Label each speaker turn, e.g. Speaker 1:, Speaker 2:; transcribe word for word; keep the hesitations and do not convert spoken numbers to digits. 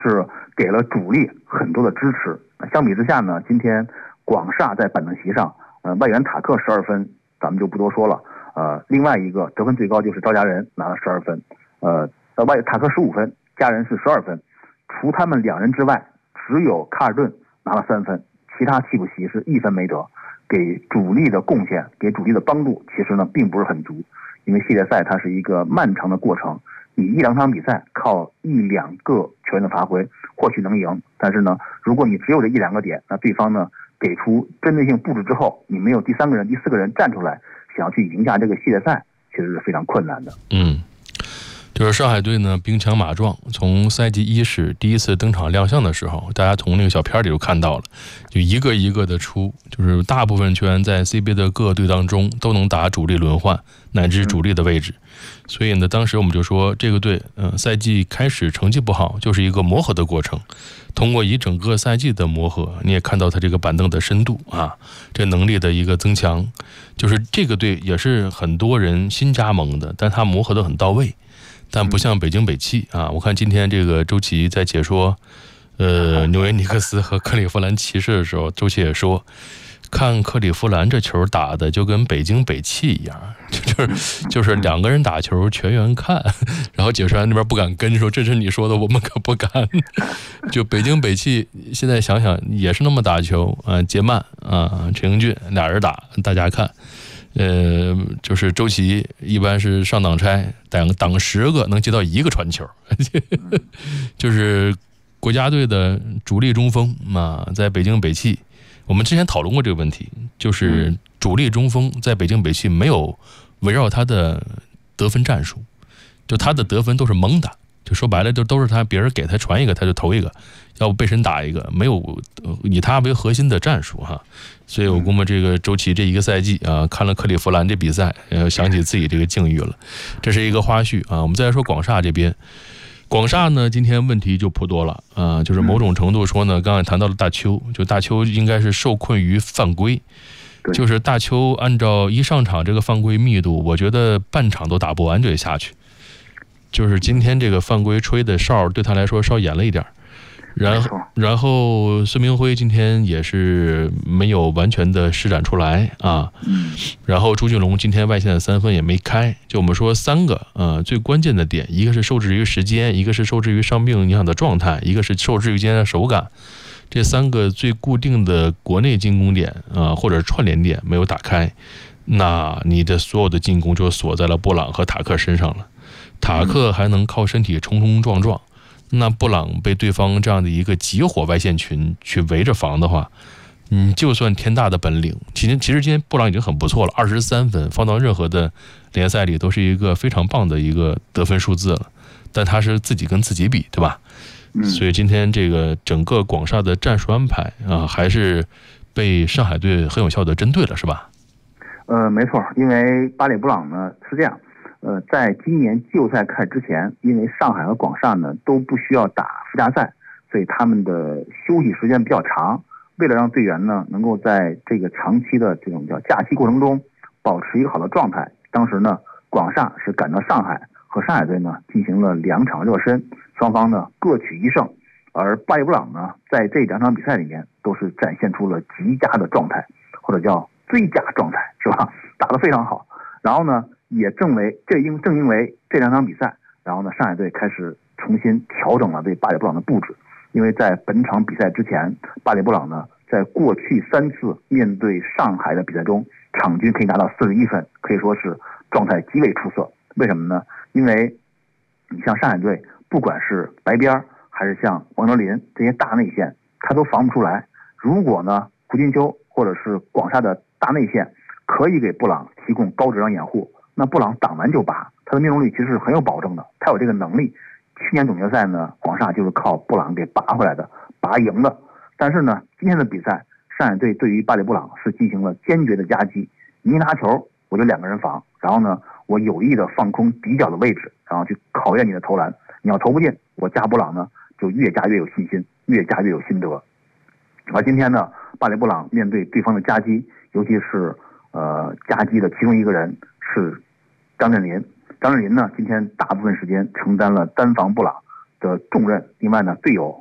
Speaker 1: 是给了主力很多的支持。相比之下呢，今天广厦在板凳席上，呃，外援塔克十二分，咱们就不多说了。呃，另外一个得分最高就是赵家人拿了十二分，呃，外塔克十五分，家人是十二分。除他们两人之外，只有卡尔顿拿了三分，其他替补席是一分没得。给主力的贡献，给主力的帮助，其实呢并不是很足，因为系列赛它是一个漫长的过程，你一两场比赛靠一两个球员的发挥或许能赢，但是呢，如果你只有这一两个点，那对方呢给出针对性布置之后，你没有第三个人、第四个人站出来，想要去赢下这个系列赛，其实是非常困难的。
Speaker 2: 嗯。就是上海队呢兵强马壮，从赛季伊始第一次登场亮相的时候，大家从那个小片里就看到了，就一个一个的出，就是大部分球员在 C B A 的各个队当中都能打主力轮换乃至主力的位置，所以呢当时我们就说这个队嗯、呃，赛季开始成绩不好就是一个磨合的过程，通过一整个赛季的磨合，你也看到他这个板凳的深度啊，这能力的一个增强，就是这个队也是很多人新加盟的，但他磨合的很到位，但不像北京北汽啊，我看今天这个周琦在解说呃纽约尼克斯和克利夫兰骑士的时候，周琦也说看克利夫兰这球打的就跟北京北汽一样，就是就是两个人打球全员看，然后解说员那边不敢跟，说这是你说的，我们可不敢。就北京北汽现在想想也是那么打球啊，杰曼啊陈英俊俩人打，大家看。呃，就是周琦一般是上挡拆，挡挡十个能接到一个传球，就是国家队的主力中锋嘛，在北京北汽，我们之前讨论过这个问题，就是主力中锋在北京北汽没有围绕他的得分战术，就他的得分都是蒙打，就说白了就都是他别人给他传一个他就投一个，要不被神打一个，没有以他为核心的战术哈。所以我估摸这个周琦这一个赛季啊，看了克利夫兰这比赛，呃，想起自己这个境遇了。这是一个花絮啊。我们再来说广厦这边，广厦呢今天问题就颇多了啊，就是某种程度说呢，刚才谈到了大邱，就大邱应该是受困于犯规，就是大邱按照一上场这个犯规密度，我觉得半场都打不完就得下去。就是今天这个犯规吹的哨对他来说稍严了一点。然后，然后孙明辉今天也是没有完全的施展出来啊。然后朱俊龙今天外线的三分也没开。就我们说三个呃最关键的点，一个是受制于时间，一个是受制于伤病影响的状态，一个是受制于今天的手感。这三个最固定的国内进攻点啊、呃、或者串联点没有打开，那你的所有的进攻就锁在了布朗和塔克身上了。塔克还能靠身体冲冲撞撞。那布朗被对方这样的一个集火外线群去围着防的话，嗯，就算天大的本领，其实其实今天布朗已经很不错了，二十三分放到任何的联赛里都是一个非常棒的一个得分数字了，但他是自己跟自己比，对吧？所以今天这个整个广厦的战术安排啊，还是被上海队很有效的针对了，是吧？
Speaker 1: 呃，没错，因为巴里布朗呢是这样。呃，在今年季后赛开始之前，因为上海和广厦呢都不需要打附加赛，所以他们的休息时间比较长。为了让队员呢能够在这个长期的这种叫假期过程中保持一个好的状态，当时呢广厦是赶到上海和上海队呢进行了两场热身，双方呢各取一胜。而巴里布朗呢在这两场比赛里面都是展现出了极佳的状态，或者叫最佳状态，是吧？打得非常好。然后呢也正为这因正因为这两场比赛，然后呢，上海队开始重新调整了对巴里布朗的布置。因为在本场比赛之前，巴里布朗呢，在过去三次面对上海的比赛中，场均可以拿到四十一分，可以说是状态极为出色。为什么呢？因为你像上海队，不管是白边还是像王哲林这些大内线，他都防不出来。如果呢，胡金秋或者是广厦的大内线可以给布朗提供高质量掩护，那布朗挡完就拔，他的命中率其实是很有保证的，他有这个能力。去年总决赛呢，广厦就是靠布朗给拔回来的，拔赢的。但是呢，今天的比赛，上海队对于巴里布朗是进行了坚决的夹击。你一拿球，我就两个人防，然后呢，我有意的放空底角的位置，然后去考验你的投篮。你要投不进，我加布朗呢就越加越有信心，越加越有心得。而今天呢，巴里布朗面对对方的夹击，尤其是呃夹击的其中一个人是张镇麟。张镇麟呢，今天大部分时间承担了单防布朗， 的重任。另外呢，队友